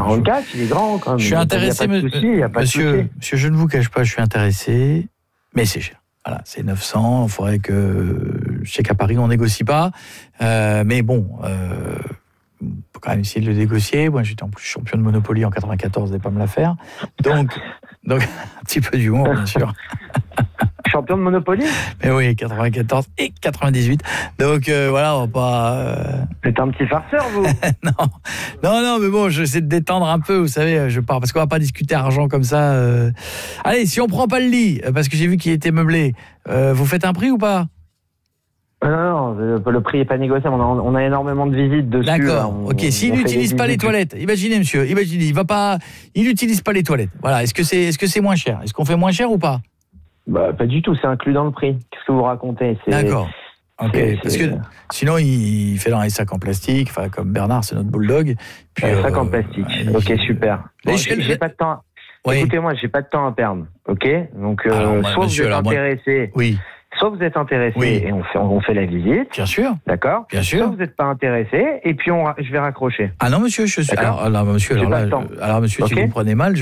44, il est grand quand même. Je suis intéressé, monsieur, je ne vous cache pas, je suis intéressé, mais c'est cher. Voilà, c'est 900, il faudrait que... Je sais qu'à Paris, on ne négocie pas, mais bon, on peut quand même essayer de le négocier. Moi, j'étais en plus champion de Monopoly en 94, vous n'allez pas me la faire. Donc, un petit peu d'humour, bien sûr. Champion de Monopoly ? Mais oui, 94 et 98. Donc voilà, on va pas... C'est un petit farceur, vous. non, mais bon, j'essaie de détendre un peu, vous savez, je pars, parce qu'on va pas discuter argent comme ça. Allez, si on prend pas le lit, parce que j'ai vu qu'il était meublé, vous faites un prix ou pas ? Non, le prix n'est pas négociable, on a énormément de visites dessus. D'accord, ok, s'il n'utilise pas les toilettes, imaginez monsieur, il n'utilise pas les toilettes, voilà, est-ce que c'est moins cher ? Est-ce qu'on fait moins cher ou pas ? Pas du tout, c'est inclus dans le prix. Qu'est-ce que vous racontez ? D'accord. Ok, parce que sinon il fait dans les sacs en plastique, enfin comme Bernard, c'est notre bulldog. Puis sacs en plastique. Ok, super. Bon, j'ai pas de temps. Oui. Écoutez-moi, j'ai pas de temps à perdre. Ok, donc soit vous êtes intéressé. Oui. Soit vous êtes intéressé et on fait la visite. Bien sûr. D'accord. Bien sûr. Soit vous n'êtes pas intéressé et puis je vais raccrocher. Ah non monsieur, je suis. Alors monsieur, si vous me prenez mal,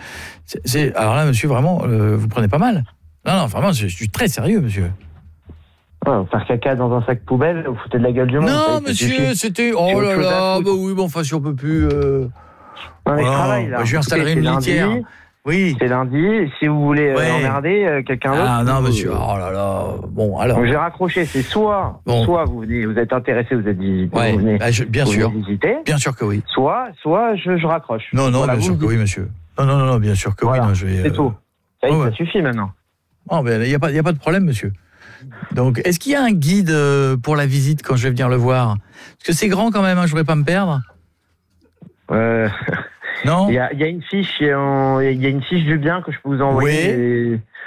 alors là monsieur vraiment, vous prenez pas mal. Non, vraiment, je suis très sérieux, monsieur. Ouais, faire caca dans un sac poubelle, vous foutez de la gueule du monde. Non, monsieur, c'était... Oh là là, oui, bon, enfin, si on peut plus... Non, mais je travaille, là. Je vais installer une litière. Oui. C'est lundi, si vous voulez emmerder quelqu'un d'autre... Ah non, monsieur, oh là là, bon, alors... Donc, j'ai raccroché, c'est soit vous venez, vous êtes intéressé, vous êtes visité, vous venez, bien sûr. visiter. Bien sûr que oui. Soit je raccroche. Non, bien sûr que oui, monsieur. Non, bien sûr que oui. Non, c'est tout. Ça suffit maintenant. Oh, ben, il n'y a pas de problème, monsieur. Donc, est-ce qu'il y a un guide pour la visite quand je vais venir le voir ? Parce que c'est grand quand même, je ne voudrais pas me perdre. Non. Il y a une fiche, du bien que je peux vous envoyer.